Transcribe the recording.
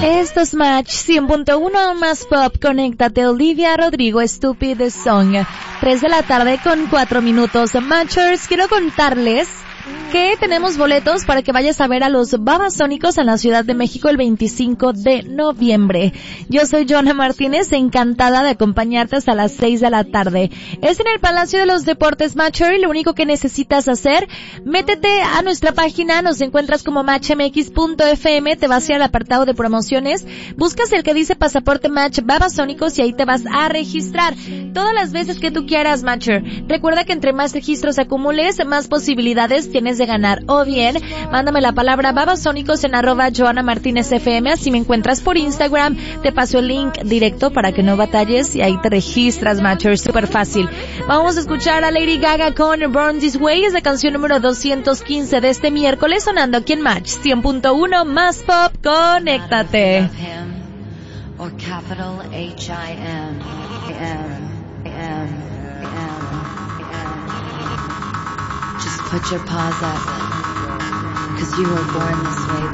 Esto es Match 100.1 más pop. Conéctate. Olivia Rodrigo, Stupid Song. 3 de la tarde con 4 minutos. Matchers, quiero contarles que tenemos boletos para que vayas a ver a los Babasónicos en la Ciudad de México el 25 de noviembre. Yo soy Joana Martínez, encantada de acompañarte hasta las 6 de la tarde. Es en el Palacio de los Deportes Matcher. Lo único que necesitas hacer, métete a nuestra página, nos encuentras como matchmx.fm, te vas a ir al apartado de promociones, buscas el que dice Pasaporte Match Babasónicos y ahí te vas a registrar todas las veces que tú quieras, Matcher. Recuerda que entre más registros acumules, más posibilidades tienes de ganar. O bien, mándame la palabra Babasónicos en @JoanaMartinezFM, así me encuentras por Instagram, te paso el link directo para que no batalles y ahí te registras, Matcher, súper fácil. Vamos a escuchar a Lady Gaga con Born This Way, es la canción número 215 de este miércoles, sonando aquí en Match 100.1 más pop. Conéctate. Or capital H-I-M. Just put your paws up, 'cause you were born this way.